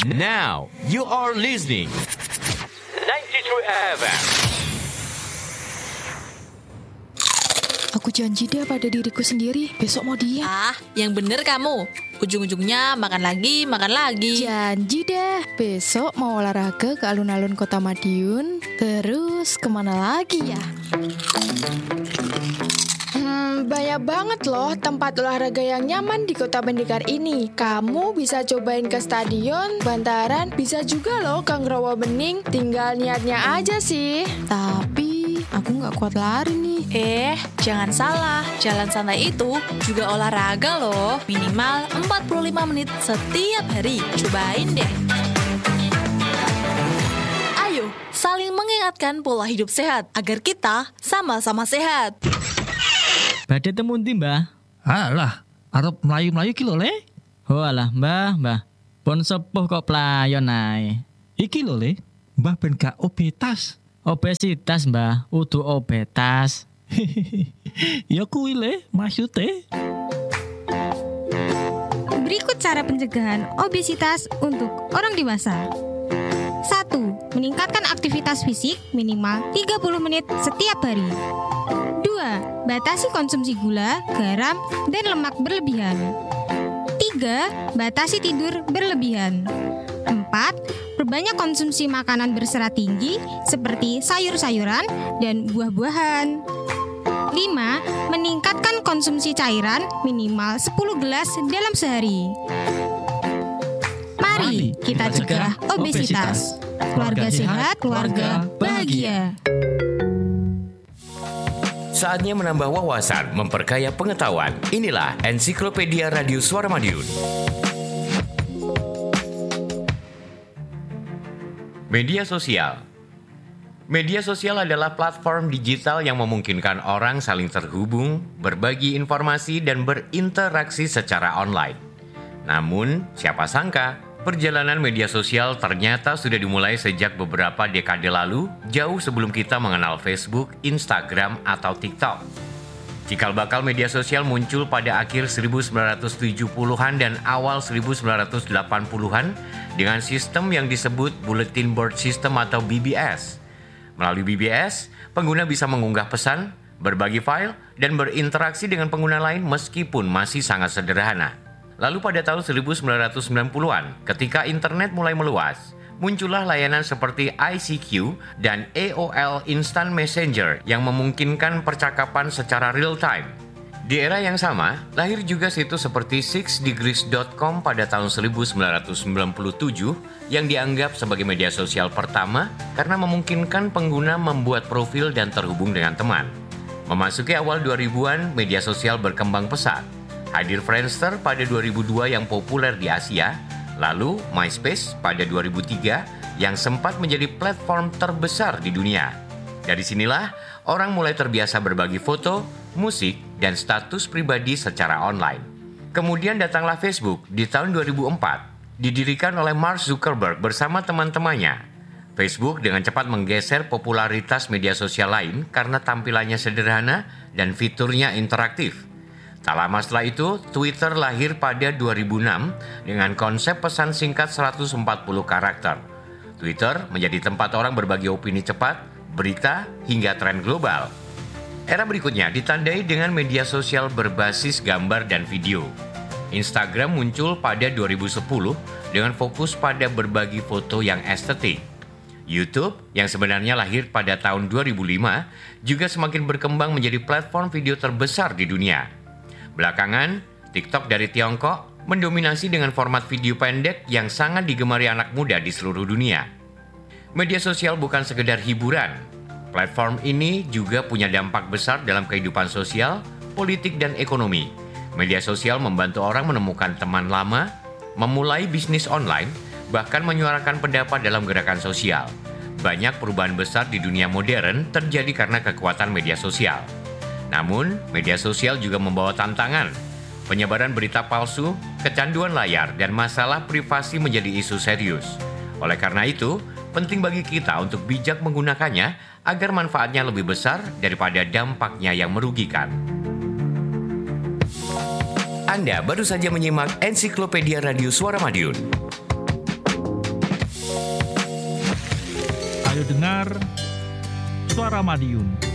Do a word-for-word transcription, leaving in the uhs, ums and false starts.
Now you are listening ninety-two F M. Aku janji deh pada diriku sendiri, besok mau diet. Ah, yang bener kamu. Ujung-ujungnya makan lagi, makan lagi. Janji deh, besok mau olahraga ke alun-alun Kota Madiun. Terus kemana lagi ya? Hmm, banyak banget loh tempat olahraga yang nyaman di Kota Pendekar ini. Kamu bisa cobain ke stadion, bantaran, bisa juga loh Kang Rawabening. Tinggal niatnya aja sih. Tapi aku gak kuat lari nih. Eh, jangan salah. Jalan santai itu juga olahraga loh. Minimal empat puluh lima menit setiap hari. Cobain deh. Ayo, saling mengingatkan pola hidup sehat agar kita sama-sama sehat. Badhe temu ndi, Mbah? Alah, arep mlayu-mlayu ki lho, Le. Oh alah, Mbah, Mbah. Pun sepuh kok playon ae. Iki lho, Le. Mbah ben gak obesitas. Obesitas, Mbah, udu obetas. Ya kuwi, Le, maksude. Berikut cara pencegahan obesitas untuk orang dewasa. satu. Meningkatkan aktivitas fisik minimal tiga puluh menit setiap hari. dua. Batasi konsumsi gula, garam, dan lemak berlebihan. tiga. Batasi tidur berlebihan. empat. Perbanyak konsumsi makanan berserat tinggi seperti sayur-sayuran dan buah-buahan. lima. Meningkatkan konsumsi cairan minimal sepuluh gelas dalam sehari. Mari kita cegah obesitas. Keluarga sehat, keluarga bahagia. Saatnya menambah wawasan, memperkaya pengetahuan. Inilah Ensiklopedia Radio Suara Madiun. Media sosial. Media sosial adalah platform digital yang memungkinkan orang saling terhubung, berbagi informasi, dan berinteraksi secara online. Namun, siapa sangka, perjalanan media sosial ternyata sudah dimulai sejak beberapa dekade lalu, jauh sebelum kita mengenal Facebook, Instagram, atau TikTok. Cikal bakal media sosial muncul pada akhir seribu sembilan ratus tujuh puluhan dan awal seribu sembilan ratus delapan puluhan dengan sistem yang disebut Bulletin Board System atau B B S. Melalui B B S, pengguna bisa mengunggah pesan, berbagi file, dan berinteraksi dengan pengguna lain meskipun masih sangat sederhana. Lalu pada tahun seribu sembilan ratus sembilan puluhan, ketika internet mulai meluas, muncullah layanan seperti I C Q dan A O L Instant Messenger yang memungkinkan percakapan secara real time. Di era yang sama, lahir juga situs seperti six degrees dot com pada tahun seribu sembilan ratus sembilan puluh tujuh yang dianggap sebagai media sosial pertama karena memungkinkan pengguna membuat profil dan terhubung dengan teman. Memasuki awal dua ribuan, media sosial berkembang pesat. Hadir Friendster pada dua ribu dua yang populer di Asia, lalu MySpace pada dua ribu tiga yang sempat menjadi platform terbesar di dunia. Dari sinilah orang mulai terbiasa berbagi foto, musik, dan status pribadi secara online. Kemudian datanglah Facebook di tahun dua ribu empat, didirikan oleh Mark Zuckerberg bersama teman-temannya. Facebook dengan cepat menggeser popularitas media sosial lain karena tampilannya sederhana dan fiturnya interaktif. Tak lama setelah itu, Twitter lahir pada dua ribu enam dengan konsep pesan singkat seratus empat puluh karakter. Twitter menjadi tempat orang berbagi opini cepat, berita, hingga tren global. Era berikutnya ditandai dengan media sosial berbasis gambar dan video. Instagram muncul pada dua ribu sepuluh dengan fokus pada berbagi foto yang estetik. YouTube, yang sebenarnya lahir pada tahun dua ribu lima, juga semakin berkembang menjadi platform video terbesar di dunia. Belakangan, TikTok dari Tiongkok mendominasi dengan format video pendek yang sangat digemari anak muda di seluruh dunia. Media sosial bukan sekedar hiburan. Platform ini juga punya dampak besar dalam kehidupan sosial, politik, dan ekonomi. Media sosial membantu orang menemukan teman lama, memulai bisnis online, bahkan menyuarakan pendapat dalam gerakan sosial. Banyak perubahan besar di dunia modern terjadi karena kekuatan media sosial. Namun, media sosial juga membawa tantangan. Penyebaran berita palsu, kecanduan layar, dan masalah privasi menjadi isu serius. Oleh karena itu, penting bagi kita untuk bijak menggunakannya agar manfaatnya lebih besar daripada dampaknya yang merugikan. Anda baru saja menyimak Ensiklopedia Radio Suara Madiun. Ayo dengar Suara Madiun.